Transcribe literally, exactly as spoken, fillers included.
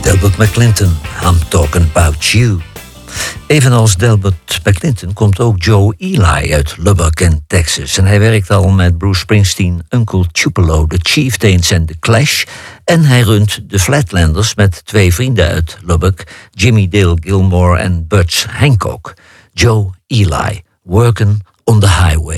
Delbert McClinton, I'm talking about you. Evenals Delbert McClinton komt ook Joe Ely uit Lubbock in Texas. En hij werkt al met Bruce Springsteen, Uncle Tupelo, The Chieftains en The Clash. En hij runt de Flatlanders met twee vrienden uit Lubbock, Jimmy Dale Gilmore en Butch Hancock. Joe Ely, Workin' on the Highway.